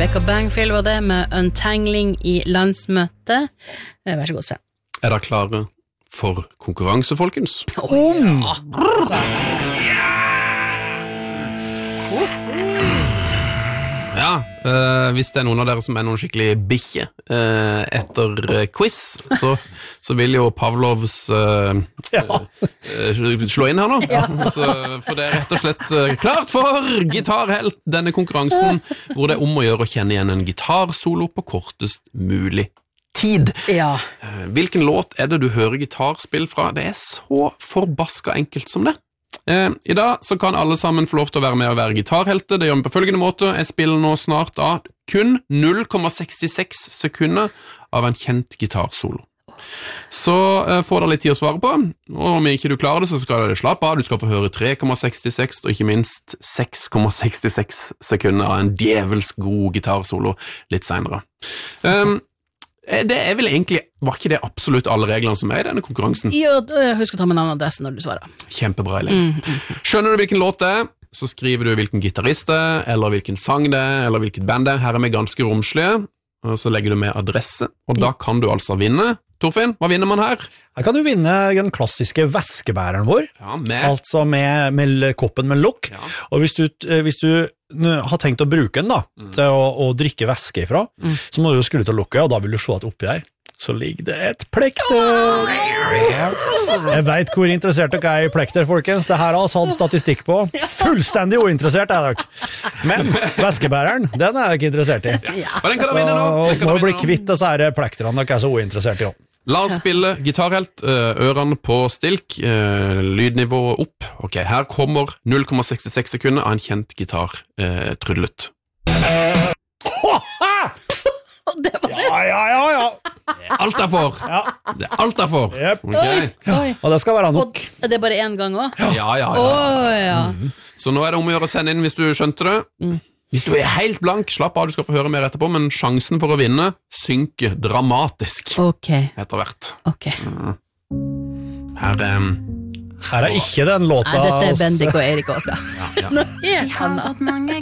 Rebecca Bangfield var det med Untangling I landsmøte. Vær så god, Sven. Dere klare for konkurranse, folkens? Ja, hvis det noen av dere som noen skikkelig bikkje etter quiz, så vil jo Pavlovs slå inn her nå. Altså, for det rett og slett klart for Gitarhelt, denne konkurransen, hvor det om å gjøre å kjenne igjen en gitarsolo på kortest mulig tid. Hvilken låt det du hører gitarspill fra? Det så forbaska enkelt som det. I dag så kan alle sammen få lov til å være med og være gitarhelte. Det gjør vi på følgende måte. Jeg spiller nå snart av kun 0,66 sekunder av en kjent gitarsolo. Så får dere litt tid å svare på, og om ikke du klarer det, så skal du slappe av. Du skal få høre 3,66 og ikke minst 6,66 sekunder av en djevelsk god gitarsolo litt senere. Det vel egentlig, var ikke det absolutt alle reglene som I denne konkurransen? Jo, husk å ta med navn og adressen når du svarer. Kjempebra, Elin. Skjønner du hvilken låt det så skriver du hvilken gitarist det eller hvilken sang det eller hvilket band det Her vi ganske romslige, og så legger du med adresse, og da kan du altså vinne. Torfinn, hva vinner man her? Her kan du vinne den klassiske væskebæreren vår, altså med koppen med lokk, og hvis du har tenkt å bruke den da, til å drikke væske ifra, så må du skru til lukket, og da vil du se at oppi her, så ligger det et plekter. Jeg vet hvor interessert dere I plekter, folkens. Det her har vi hatt statistikk på. Fullstendig uinteressert dere. Men væskebæreren, den dere ikke interessert I. Og den kan du vinne nå. Så må du bli kvitt disse her plekterne dere så uinteressert I. La oss spille gitarhelt, ørene på stilk, lydnivået opp. Ok, her kommer 0,66 sekunder av en kjent gitar tryllet. Det var det. Ja. Alt for. Det alt for. Okay. Og det skal være nok. Og det bare en gang også? Ja. Så nå det om å gjøre å sende inn hvis du skjønte det. Hvis du helt blank, slapp av, du skal få høre mer etterpå, men sjansen for å vinne synker dramatisk etter hvert. Her ikke den låta. Nei, dette Bendik og Erik også. Jeg har gått mange